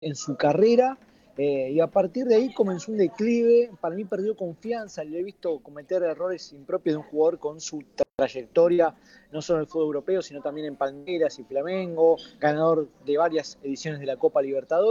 en su carrera. Y a partir de ahí comenzó un declive. Para mí perdió confianza. Le he visto cometer errores impropios de un jugador con su trayectoria, no solo en el fútbol europeo, sino también en Palmeiras y Flamengo, ganador de varias ediciones de la Copa Libertadores.